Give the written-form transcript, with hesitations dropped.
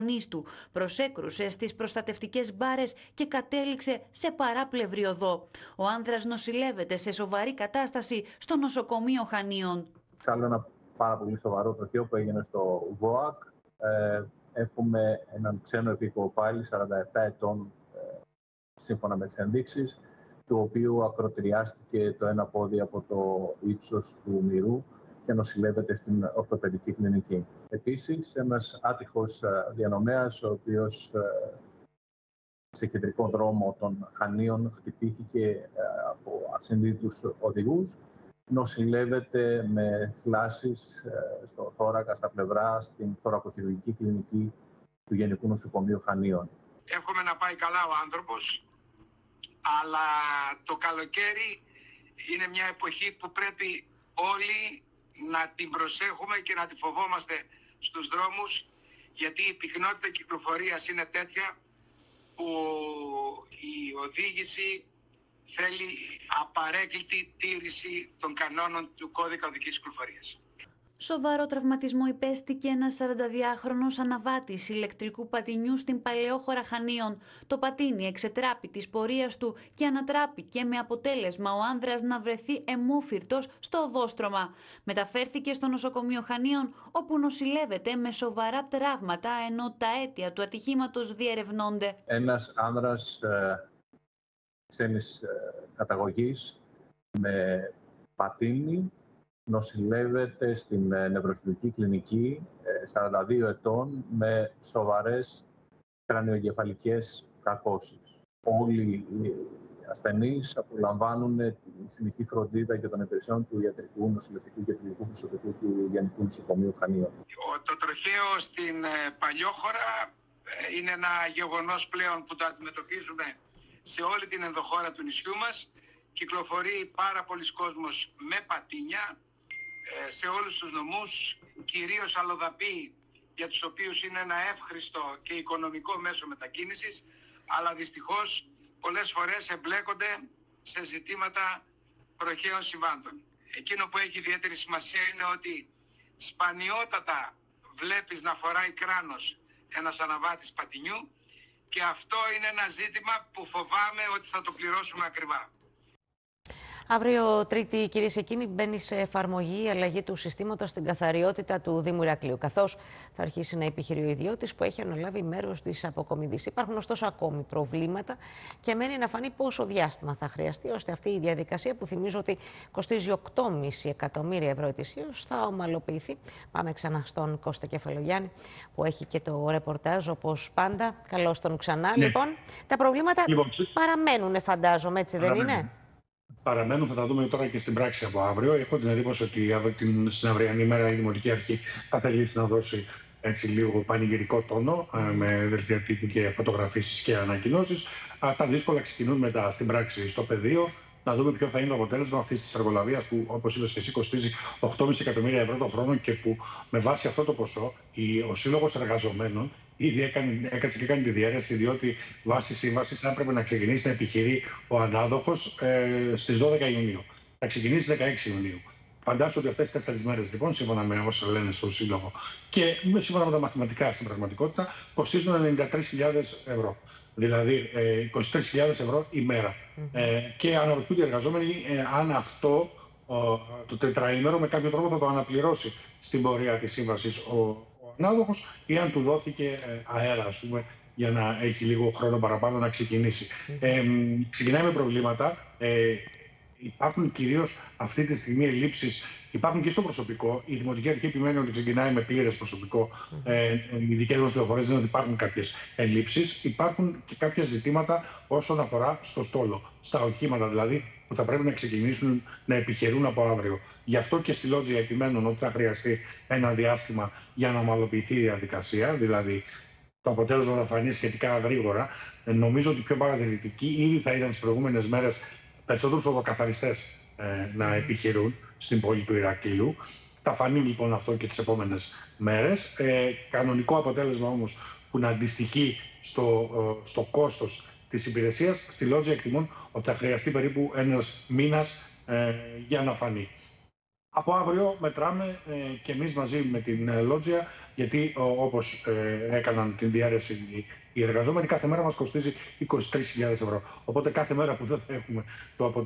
του προσέκρουσε στις προστατευτικές μπάρες και κατέληξε σε παράπλευρη οδό. Ο άνδρας νοσηλεύεται σε σοβαρή κατάσταση στο νοσοκομείο Χανίων. Άλλο ένα πάρα πολύ σοβαρό τροχαίο που έγινε στο ΒΟΑΚ. Έχουμε έναν ξένο επίκο πάλι, 47 ετών, σύμφωνα με τις ενδείξεις, του οποίου ακροτηριάστηκε το ένα πόδι από το ύψος του μυρού και νοσηλεύεται στην ορθοπαιδική κλινική. Επίσης, ένας άτυχος διανομέας, ο οποίος σε κεντρικό δρόμο των Χανίων χτυπήθηκε από ασυνείδητους οδηγούς, νοσηλεύεται με θλάσσεις στο θώρακα, στα πλευρά, στην θωρακοχειρουργική κλινική του Γενικού Νοσοκομείου Χανίων. Εύχομαι να πάει καλά ο άνθρωπος, αλλά το καλοκαίρι είναι μια εποχή που πρέπει όλοι να την προσέχουμε και να τη φοβόμαστε στους δρόμους, γιατί η πυκνότητα κυκλοφορίας είναι τέτοια που η οδήγηση θέλει απαρέκκλητη τήρηση των κανόνων του κώδικα οδικής κυκλοφορίας. Σοβαρό τραυματισμό υπέστηκε ένας 42χρονος αναβάτης ηλεκτρικού πατινιού στην Παλαιόχώρα Χανίων. Το πατίνι εξετράπη της πορείας του και ανατράπηκε με αποτέλεσμα ο άνδρας να βρεθεί αιμόφυρτος στο οδόστρωμα. Μεταφέρθηκε στο νοσοκομείο Χανίων, όπου νοσηλεύεται με σοβαρά τραύματα, ενώ τα αίτια του ατυχήματος διερευνώνται. Ένας άνδρας ξένης καταγωγής με πατίνι νοσηλεύεται στην νευροχειρουργική κλινική, 42 ετών, με σοβαρές κρανιοεγκεφαλικές κακώσεις. Όλοι οι ασθενείς απολαμβάνουν τη συνεχή φροντίδα και των υπηρεσιών του ιατρικού, νοσηλευτικού και κλινικού προσωπικού του Γενικού Νοσοκομείου Χανίων. Το τροχαίο στην Παλιόχώρα είναι ένα γεγονός πλέον που το αντιμετωπίζουμε σε όλη την ενδοχώρα του νησιού μας. Κυκλοφορεί πάρα πολλοί κόσμος με πατίνια σε όλους τους νομούς, κυρίως αλλοδαποί, για τους οποίους είναι ένα εύχριστο και οικονομικό μέσο μετακίνησης, αλλά δυστυχώς πολλές φορές εμπλέκονται σε ζητήματα τροχαίων συμβάντων. Εκείνο που έχει ιδιαίτερη σημασία είναι ότι σπανιότατα βλέπεις να φοράει κράνος ένας αναβάτης πατινιού, και αυτό είναι ένα ζήτημα που φοβάμαι ότι θα το πληρώσουμε ακριβά. Αύριο Τρίτη, κυρίες και κύριοι, μπαίνει σε εφαρμογή η αλλαγή του συστήματος στην καθαριότητα του Δήμου Ηρακλείου, καθώς θα αρχίσει να επιχειρεί ο ιδιώτης που έχει αναλάβει μέρος της αποκομιδής. Υπάρχουν ωστόσο ακόμη προβλήματα και μένει να φανεί πόσο διάστημα θα χρειαστεί ώστε αυτή η διαδικασία, που θυμίζω ότι κοστίζει 8,5 εκατομμύρια ευρώ ετησίως, θα ομαλοποιηθεί. Πάμε ξανά στον Κώστα Κεφαλογιάννη, που έχει και το ρεπορτάζ όπως πάντα. Καλώς τον ξανά. Ναι. Λοιπόν, τα προβλήματα παραμένουν, φαντάζομαι, έτσι δεν είναι? Παραμένουν, θα τα δούμε τώρα και στην πράξη από αύριο. Έχω την εντύπωση ότι στην αυριανή μέρα η Δημοτική Αρχή θα θελήσει να δώσει έτσι λίγο πανηγυρικό τόνο, με δελτία τύπου και φωτογραφίσεις και ανακοινώσεις. Τα δύσκολα ξεκινούν μετά στην πράξη στο πεδίο. Να δούμε ποιο θα είναι το αποτέλεσμα αυτής της εργολαβίας που, όπως είπες και εσύ, κοστίζει 8,5 εκατομμύρια ευρώ το χρόνο και που με βάση αυτό το ποσό ο Σύλλογος Εργαζομένων ήδη έκατσε και κάνει τη διαίρεση, διότι βάσει σύμβασης θα έπρεπε να ξεκινήσει να επιχειρεί ο ανάδοχος στις 12 Ιουνίου. Θα ξεκινήσει 16 Ιουνίου. Φαντάζομαι ότι αυτές τις 4 μέρες, λοιπόν, σύμφωνα με όσα λένε στο Σύλλογο και σύμφωνα με τα μαθηματικά στην πραγματικότητα, κοστίζουν 93.000 ευρώ. Δηλαδή 23.000 ευρώ η μέρα. Και αναρωτιούνται οι εργαζόμενοι αν αυτό το τετραήμερο με κάποιο τρόπο θα το αναπληρώσει στην πορεία της σύμβασης ο ανάδοχος ή αν του δόθηκε αέρα, ας πούμε, για να έχει λίγο χρόνο παραπάνω να ξεκινήσει. Ξεκινάει με προβλήματα. Υπάρχουν κυρίως αυτή τη στιγμή ελλείψεις. Υπάρχουν και στο προσωπικό. Η Δημοτική Αρχή επιμένει ότι ξεκινάει με πλήρες προσωπικό. Οι δικές μας πληροφορίες είναι ότι υπάρχουν κάποιες ελλείψεις. Υπάρχουν και κάποια ζητήματα όσον αφορά στο στόλο, στα οχήματα δηλαδή, που θα πρέπει να ξεκινήσουν να επιχειρούν από αύριο. Γι' αυτό και στη Λότζια επιμένουν ότι θα χρειαστεί ένα διάστημα για να ομαλοποιηθεί η διαδικασία, δηλαδή το αποτέλεσμα θα φανεί σχετικά γρήγορα. Νομίζω ότι πιο παρατηρητικοί ήδη θα ήταν τις προηγούμενες μέρες περισσότερους οδοκαθαριστές να επιχειρούν στην πόλη του Ηρακλείου. Θα φανεί λοιπόν αυτό και τις επόμενες μέρες. Κανονικό αποτέλεσμα όμως που να αντιστοιχεί στο κόστος της υπηρεσίας, στη Λότζια εκτιμούν ότι θα χρειαστεί περίπου ένας μήνας για να φανεί. Από αύριο μετράμε και εμείς μαζί με την Λότζια, γιατί όπως έκαναν την διαίρεση οι εργαζόμενοι, κάθε μέρα μας κοστίζει 23.000 ευρώ. Οπότε κάθε μέρα που δεν θα έχουμε το αποτέλεσμα